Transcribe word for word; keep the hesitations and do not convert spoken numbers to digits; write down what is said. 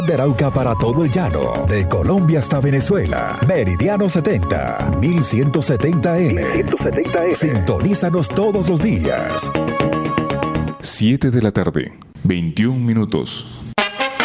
De Arauca para todo el llano, de Colombia hasta Venezuela. Meridiano setenta, mil ciento setenta eme. Sintonízanos todos los días. siete de la tarde, veintiún minutos.